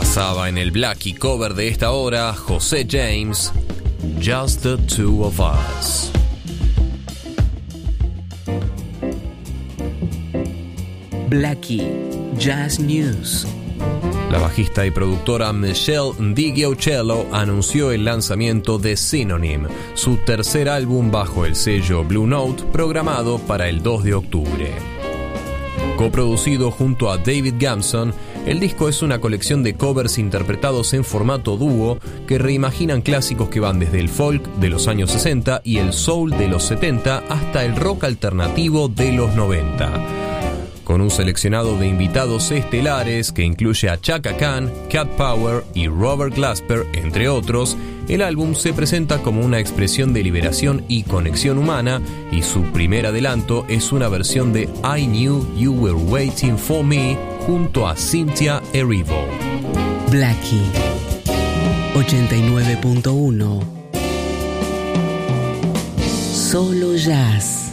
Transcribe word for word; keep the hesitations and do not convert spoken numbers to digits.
Pasaba en el Blackie cover de esta hora, José James, Just the Two of Us. Blackie Jazz News. La bajista y productora Michelle Ndigiocello anunció el lanzamiento de Synonym, su tercer álbum bajo el sello Blue Note, programado para el dos de octubre. Coproducido junto a David Gamson, el disco es una colección de covers interpretados en formato dúo que reimaginan clásicos que van desde el folk de los años sesenta y el soul de los setenta hasta el rock alternativo de los noventa. Con un seleccionado de invitados estelares que incluye a Chaka Khan, Cat Power y Robert Glasper, entre otros, el álbum se presenta como una expresión de liberación y conexión humana, y su primer adelanto es una versión de I Knew You Were Waiting For Me junto a Cynthia Erivo. Blackie ochenta y nueve punto uno. Solo jazz.